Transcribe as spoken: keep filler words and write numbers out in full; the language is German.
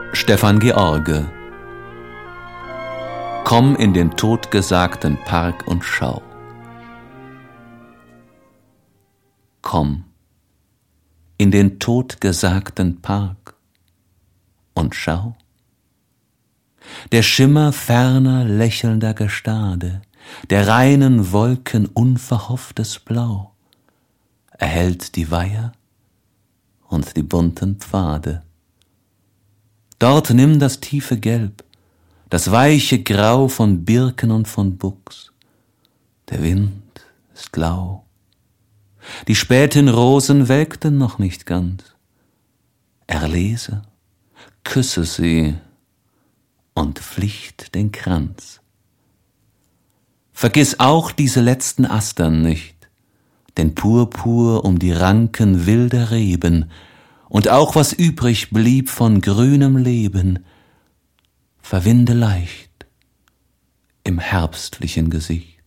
Stefan George. Komm in den totgesagten Park und schau. Komm in den totgesagten Park und schau. Der Schimmer ferner lächelnder Gestade, der reinen Wolken unverhofftes Blau, erhellt die Weiher und die bunten Pfade. Dort nimm das tiefe Gelb, das weiche Grau von Birken und von Buchs. Der Wind ist lau. Die späten Rosen welkten noch nicht ganz. Erlese, küsse sie und flicht den Kranz. Vergiss auch diese letzten Astern nicht, den Purpur um die Ranken wilder Reben und auch was übrig blieb von grünem Leben, verwinde leicht im herbstlichen Gesicht.